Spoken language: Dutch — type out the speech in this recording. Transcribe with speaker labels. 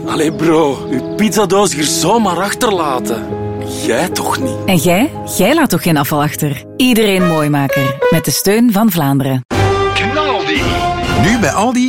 Speaker 1: Allee bro, uw pizzadoos hier zomaar achterlaten. Jij toch niet?
Speaker 2: En jij? Jij laat toch geen afval achter? Iedereen Mooimaker. Met de steun van Vlaanderen.
Speaker 3: Knaldi. Nu bij Aldi